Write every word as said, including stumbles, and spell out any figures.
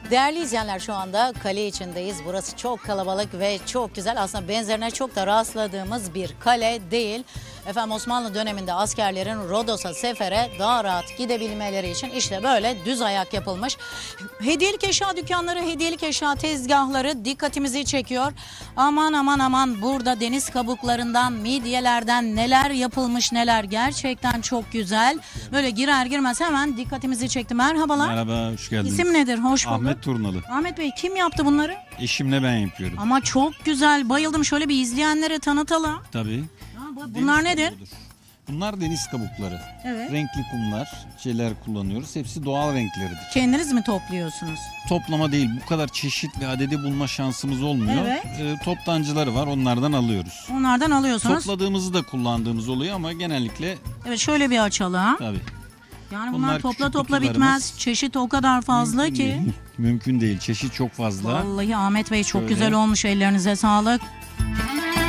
Değerli izleyenler, şu anda kale içindeyiz. Burası çok kalabalık ve çok güzel. Aslında benzerine çok da rastladığımız bir kale değil. Efendim, Osmanlı döneminde askerlerin Rodos'a sefere daha rahat gidebilmeleri için işte böyle düz ayak yapılmış. Hediyelik eşya dükkanları, hediyelik eşya tezgahları dikkatimizi çekiyor. Aman aman aman, burada deniz kabuklarından, midyelerden neler yapılmış neler. Gerçekten çok güzel. Böyle girer girmez hemen dikkatimizi çekti. Merhabalar. Merhaba, hoş geldiniz. İsim nedir? Hoş bulduk. Ahmet Turnalı. Ahmet Bey, kim yaptı bunları? Eşimle ben yapıyorum. Ama çok güzel, bayıldım. Şöyle bir izleyenlere tanıtalım. Tabii. Ha, bu- bunlar Deniz nedir? kabuğudur. Bunlar deniz kabukları. Evet. Renkli kumlar, şeyler kullanıyoruz. Hepsi doğal renkleridir. Kendiniz mi topluyorsunuz? Toplama değil, bu kadar çeşit ve adedi bulma şansımız olmuyor. Evet. Ee, toptancıları var, onlardan alıyoruz. Onlardan alıyorsunuz. Topladığımızı da kullandığımız oluyor ama genellikle Evet, şöyle bir açalım. tabii. Yani bunlar, Bunlar topla küçük topla kutularımız. bitmez. Çeşit o kadar fazla Mümkün ki. değil. Mümkün değil. Çeşit çok fazla. Vallahi Ahmet Bey, çok Şöyle. güzel olmuş. Ellerinize sağlık.